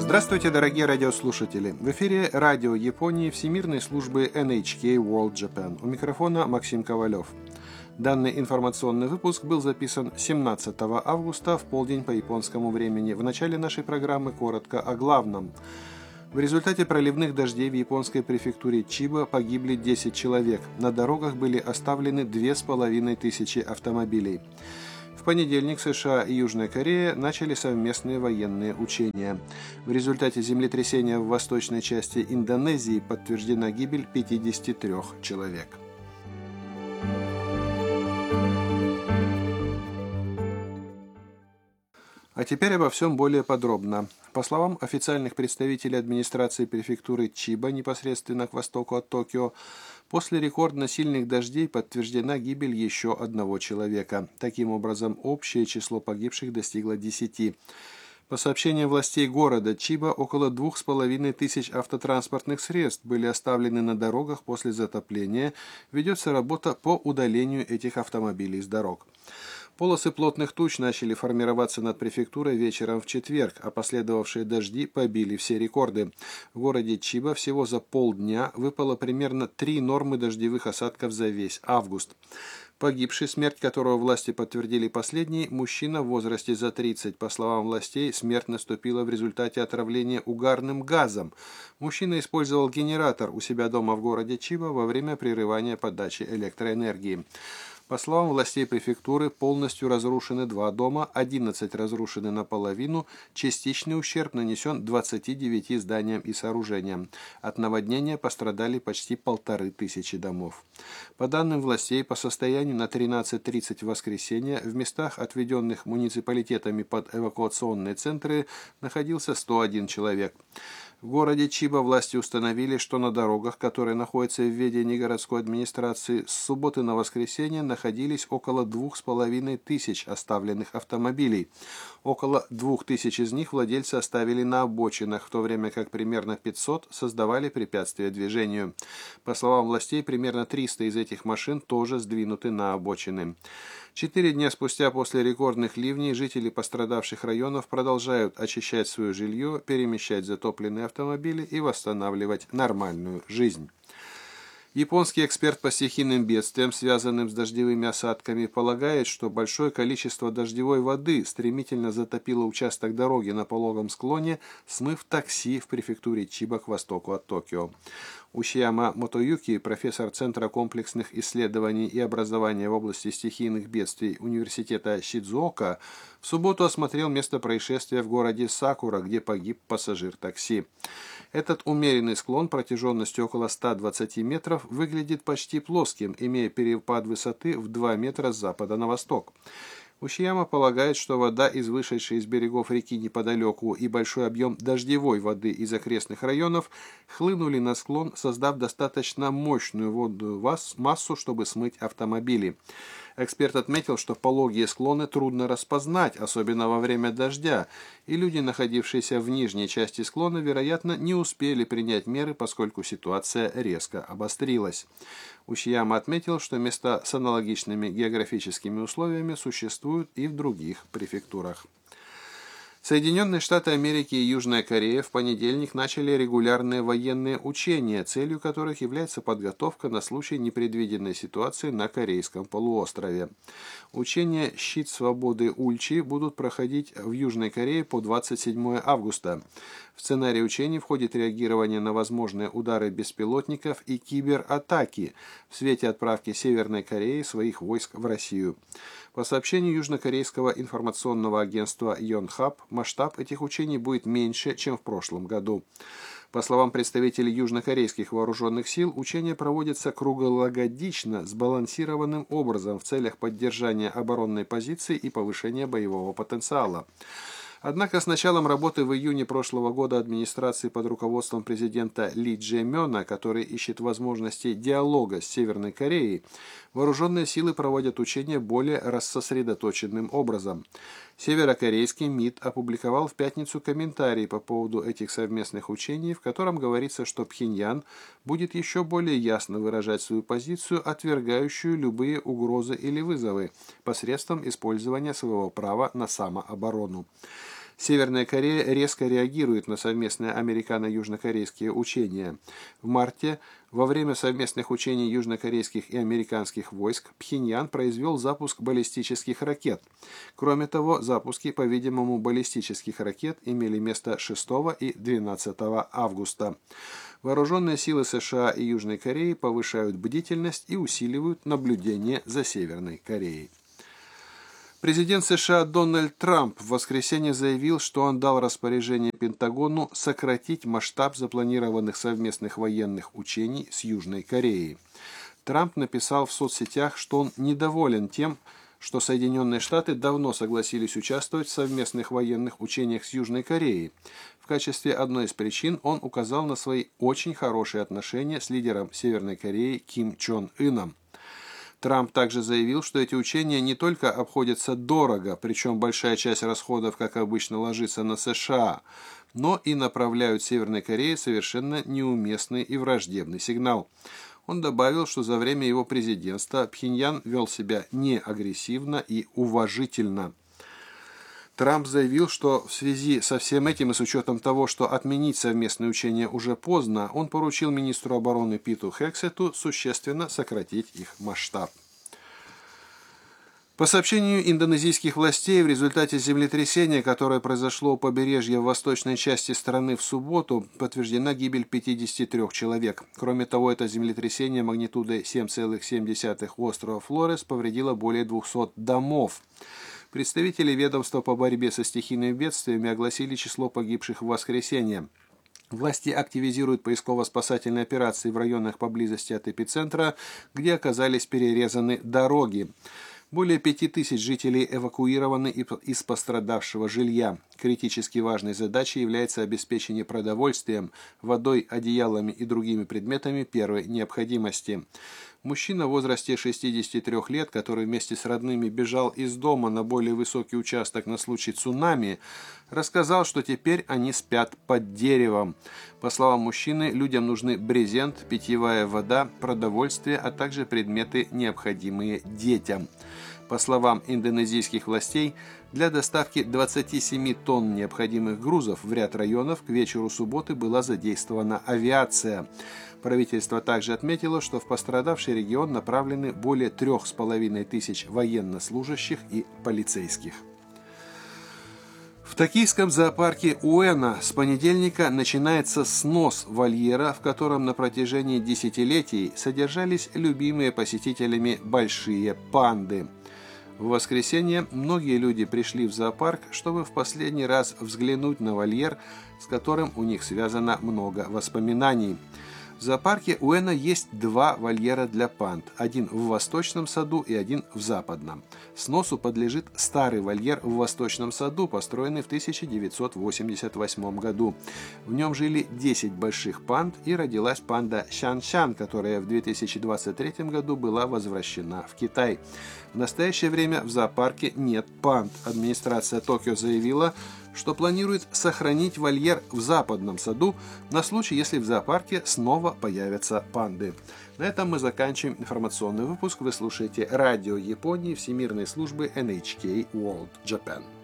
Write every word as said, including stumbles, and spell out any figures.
Здравствуйте, дорогие радиослушатели! В эфире радио Японии Всемирной службы эн эйч кей World Japan. У микрофона Максим Ковалев. Данный информационный выпуск был записан семнадцатого августа в полдень по японскому времени. В начале нашей программы коротко о главном. В результате проливных дождей в японской префектуре Чиба погибли десять человек. На дорогах были оставлены две с половиной тысячи автомобилей. В понедельник США и Южная Корея начали совместные военные учения. В результате землетрясения в восточной части Индонезии подтверждена гибель пятидесяти трёх человек. А теперь обо всем более подробно. По словам официальных представителей администрации префектуры Чиба, непосредственно к востоку от Токио, после рекордно сильных дождей подтверждена гибель еще одного человека. Таким образом, общее число погибших достигло десяти. По сообщениям властей города Чиба, около двух с половиной тысяч автотранспортных средств были оставлены на дорогах после затопления. Ведется работа по удалению этих автомобилей с дорог. Полосы плотных туч начали формироваться над префектурой вечером в четверг, а последовавшие дожди побили все рекорды. В городе Чиба всего за полдня выпало примерно три нормы дождевых осадков за весь август. Погибший, смерть которого власти подтвердили последний, мужчина в возрасте за тридцать. По словам властей, смерть наступила в результате отравления угарным газом. Мужчина использовал генератор у себя дома в городе Чиба во время прерывания подачи электроэнергии. По словам властей префектуры, полностью разрушены два дома, одиннадцать разрушены наполовину, частичный ущерб нанесен двадцати девяти зданиям и сооружениям. От наводнения пострадали почти полторы тысячи домов. По данным властей, по состоянию на тринадцать тридцать в воскресенье в местах, отведенных муниципалитетами под эвакуационные центры, находился сто один человек. В городе Чиба власти установили, что на дорогах, которые находятся в ведении городской администрации, с субботы на воскресенье находились около двух с половиной тысяч оставленных автомобилей. Около двух тысяч из них владельцы оставили на обочинах, в то время как примерно пятьсот создавали препятствия движению. По словам властей, примерно триста из этих машин тоже сдвинуты на обочины. Четыре дня спустя после рекордных ливней жители пострадавших районов продолжают очищать свое жилье, перемещать затопленные автомобили и восстанавливать нормальную жизнь. Японский эксперт по стихийным бедствиям, связанным с дождевыми осадками, полагает, что большое количество дождевой воды стремительно затопило участок дороги на пологом склоне, смыв такси в префектуре Чиба к востоку от Токио. Ушияма Мотоюки, профессор Центра комплексных исследований и образования в области стихийных бедствий Университета Сидзуока, в субботу осмотрел место происшествия в городе Сакура, где погиб пассажир такси. Этот умеренный склон протяженностью около ста двадцати метров выглядит почти плоским, имея перепад высоты в два метра с запада на восток. Ушияма полагает, что вода из вышедшей из берегов реки неподалеку и большой объем дождевой воды из окрестных районов хлынули на склон, создав достаточно мощную водную массу, чтобы смыть автомобили. Эксперт отметил, что пологие склоны трудно распознать, особенно во время дождя, и люди, находившиеся в нижней части склона, вероятно, не успели принять меры, поскольку ситуация резко обострилась. Ушияма отметил, что места с аналогичными географическими условиями существуют и в других префектурах. Соединенные Штаты Америки и Южная Корея в понедельник начали регулярные военные учения, целью которых является подготовка на случай непредвиденной ситуации на Корейском полуострове. Учения «Щит свободы Ульчи» будут проходить в Южной Корее по двадцать седьмое августа. В сценарий учений входит реагирование на возможные удары беспилотников и кибератаки в свете отправки Северной Кореи своих войск в Россию. По сообщению южнокорейского информационного агентства Йонхап, масштаб этих учений будет меньше, чем в прошлом году. По словам представителей южнокорейских вооруженных сил, учения проводятся круглогодично, сбалансированным образом в целях поддержания оборонной позиции и повышения боевого потенциала. Однако с началом работы в июне прошлого года администрации под руководством президента Ли Дже Мёна, который ищет возможности диалога с Северной Кореей, вооруженные силы проводят учения более рассосредоточенным образом. Северокорейский МИД опубликовал в пятницу комментарий по поводу этих совместных учений, в котором говорится, что Пхеньян будет еще более ясно выражать свою позицию, отвергающую любые угрозы или вызовы, посредством использования своего права на самооборону. Северная Корея резко реагирует на совместные американо-южнокорейские учения. В марте, во время совместных учений южнокорейских и американских войск, Пхеньян произвел запуск баллистических ракет. Кроме того, запуски, по-видимому, баллистических ракет имели место шестого и двенадцатого августа. Вооруженные силы США и Южной Кореи повышают бдительность и усиливают наблюдение за Северной Кореей. Президент США Дональд Трамп в воскресенье заявил, что он дал распоряжение Пентагону сократить масштаб запланированных совместных военных учений с Южной Кореей. Трамп написал в соцсетях, что он недоволен тем, что Соединенные Штаты давно согласились участвовать в совместных военных учениях с Южной Кореей. В качестве одной из причин он указал на свои очень хорошие отношения с лидером Северной Кореи Ким Чен Ыном. Трамп также заявил, что эти учения не только обходятся дорого, причем большая часть расходов, как обычно, ложится на США, но и направляют Северной Корее совершенно неуместный и враждебный сигнал. Он добавил, что за время его президентства Пхеньян вел себя неагрессивно и уважительно. Трамп заявил, что в связи со всем этим и с учетом того, что отменить совместные учения уже поздно, он поручил министру обороны Питу Хексету существенно сократить их масштаб. По сообщению индонезийских властей, в результате землетрясения, которое произошло у побережья в восточной части страны в субботу, подтверждена гибель пятидесяти трёх человек. Кроме того, это землетрясение магнитудой семь целых семь десятых острова Флорес повредило более двухсот домов. Представители ведомства по борьбе со стихийными бедствиями огласили число погибших в воскресенье. Власти активизируют поисково-спасательные операции в районах поблизости от эпицентра, где оказались перерезаны дороги. Более пяти тысяч жителей эвакуированы из пострадавшего жилья. Критически важной задачей является обеспечение продовольствием, водой, одеялами и другими предметами первой необходимости. Мужчина в возрасте шестидесяти трёх лет, который вместе с родными бежал из дома на более высокий участок на случай цунами, рассказал, что теперь они спят под деревом. По словам мужчины, людям нужны брезент, питьевая вода, продовольствие, а также предметы, необходимые детям. По словам индонезийских властей, для доставки двадцати семи тонн необходимых грузов в ряд районов к вечеру субботы была задействована авиация. Правительство также отметило, что в пострадавший регион направлены более трех с половиной тысяч военнослужащих и полицейских. В токийском зоопарке Уэна с понедельника начинается снос вольера, в котором на протяжении десятилетий содержались любимые посетителями большие панды. В воскресенье многие люди пришли в зоопарк, чтобы в последний раз взглянуть на вольер, с которым у них связано много воспоминаний. В зоопарке Уэна есть два вольера для панд, один в Восточном саду и один в Западном. Сносу подлежит старый вольер в Восточном саду, построенный в тысяча девятьсот восемьдесят восьмом году. В нем жили десять больших панд и родилась панда Шан-Шан, которая в две тысячи двадцать третьем году была возвращена в Китай. В настоящее время в зоопарке нет панд. Администрация Токио заявила, что планирует сохранить вольер в Западном саду на случай, если в зоопарке снова появятся панды. На этом мы заканчиваем информационный выпуск. Вы слушаете радио Японии Всемирной службы эн эйч кей World Japan.